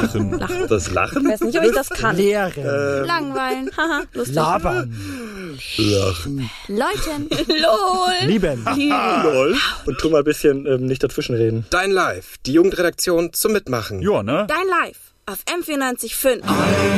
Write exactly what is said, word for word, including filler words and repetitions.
Lachen. Lachen. Das Lachen? Ich weiß nicht, ob ich das kann. Lehren. Ähm, Langweilen. Haha, lustig. Labern. Lachen. Läuten. Lol. Lieben. Lol. Und tu mal ein bisschen ähm, nicht dazwischenreden. Dein Live, die Jugendredaktion zum Mitmachen. Ja, ne? Dein Live auf M vierundneunzig Komma fünf.